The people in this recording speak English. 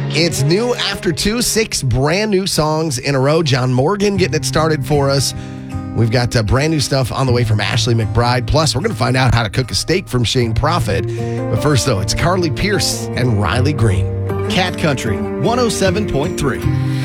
It's new after 2, 6 brand new songs in a row. John Morgan getting it started for us. We've got brand new stuff on the way from Ashley McBride. Plus, we're going to find out how to cook a steak from Shane Prophet. But first, though, it's Carly Pierce and Riley Green. Cat Country 107.3.